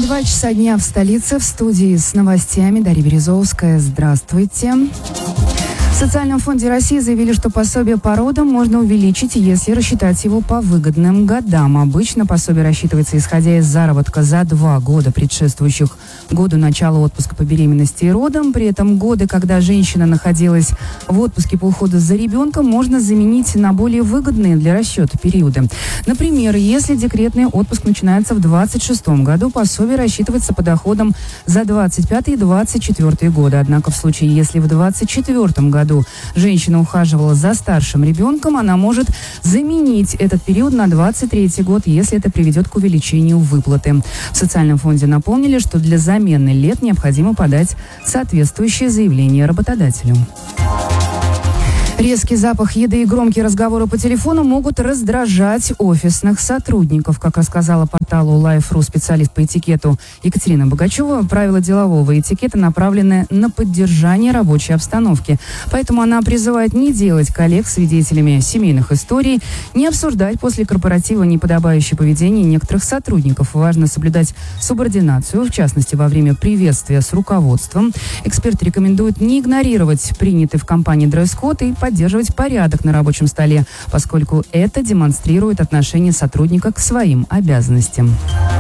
2 часа дня в столице. В студии с новостями Дарья Березовская. Здравствуйте. В Социальном фонде России заявили, что пособие по родам можно увеличить, если рассчитать его по выгодным годам. Обычно пособие рассчитывается, исходя из заработка за 2 года, предшествующих году начала отпуска по беременности и родам. При этом годы, когда женщина находилась в отпуске по уходу за ребенком, можно заменить на более выгодные для расчета периоды. Например, если декретный отпуск начинается в 2026 году, пособие рассчитывается по доходам за 2025 и 2024 годы. Однако в случае, если в 2024 году женщина ухаживала за старшим ребенком, она может заменить этот период на 2023 год, если это приведет к увеличению выплаты. В Социальном фонде напомнили, что для замены лет необходимо подать соответствующее заявление работодателю. Резкий запах еды и громкие разговоры по телефону могут раздражать офисных сотрудников. Как рассказала порталу Life.ru специалист по этикету Екатерина Богачева, правила делового этикета направлены на поддержание рабочей обстановки. Поэтому она призывает не делать коллег свидетелями семейных историй, не обсуждать после корпоратива неподобающее поведение некоторых сотрудников. Важно соблюдать субординацию, в частности, во время приветствия с руководством. Эксперт рекомендует не игнорировать принятый в компании дресс-код и поддерживать порядок на рабочем столе, поскольку это демонстрирует отношение сотрудника к своим обязанностям.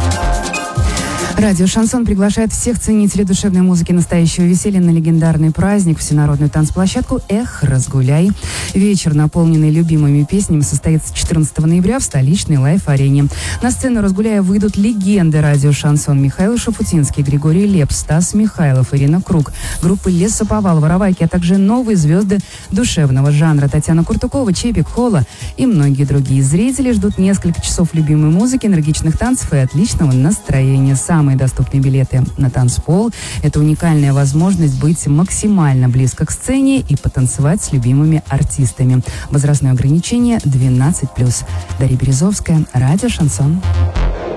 Радио «Шансон» приглашает всех ценителей душевной музыки настоящего веселья на легендарный праздник, всенародную танцплощадку «Эх, разгуляй». Вечер, наполненный любимыми песнями, состоится 14 ноября в столичной Лайф-арене. На сцену «Разгуляя» выйдут легенды радио «Шансон» Михаил Шафутинский, Григорий Лепс, Стас Михайлов, Ирина Круг, группы «Лесоповал», «Воровайки», а также новые звезды душевного жанра Татьяна Куртукова, Чепик, Холла и многие другие. Зрители ждут несколько часов любимой музыки, энергичных танцев и отличного настроения. Самые доступные билеты на танцпол – это уникальная возможность быть максимально близко к сцене и потанцевать с любимыми артистами. Возрастное ограничение 12+. Дарья Березовская, радио «Шансон».